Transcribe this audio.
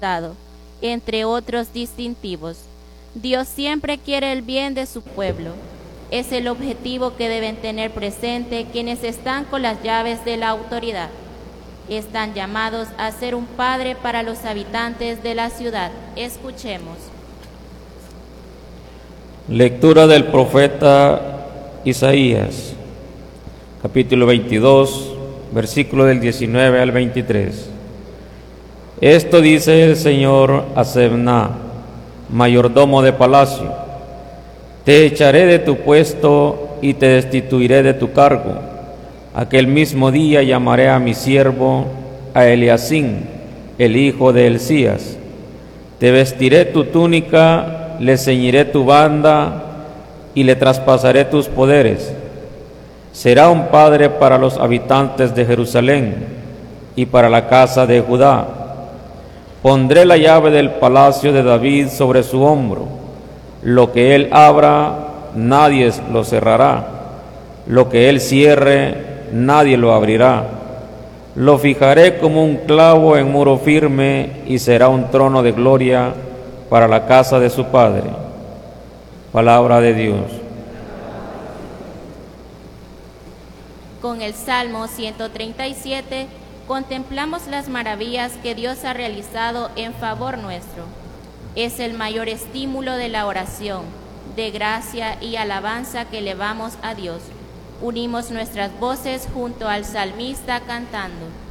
entre otros distintivos. Dios siempre quiere el bien de su pueblo. Es el objetivo que deben tener presente quienes están con las llaves de la autoridad. Están llamados a ser un padre para los habitantes de la ciudad. Escuchemos. Lectura del profeta Isaías, capítulo 22, versículo del 19 al 23. Esto dice el Señor a Sebna, mayordomo de palacio: te echaré de tu puesto y te destituiré de tu cargo. Aquel mismo día llamaré a mi siervo, a Eliacín, el hijo de Hilcías. Te vestiré tu túnica, le ceñiré tu banda y le traspasaré tus poderes. Será un padre para los habitantes de Jerusalén y para la casa de Judá. Pondré la llave del palacio de David sobre su hombro. Lo que él abra, nadie lo cerrará. Lo que él cierre, nadie lo abrirá. Lo fijaré como un clavo en muro firme y será un trono de gloria para la casa de su padre. Palabra de Dios. Con el Salmo 137 contemplamos las maravillas que Dios ha realizado en favor nuestro. Es el mayor estímulo de la oración, de gracia y alabanza que elevamos a Dios. Unimos nuestras voces junto al salmista cantando.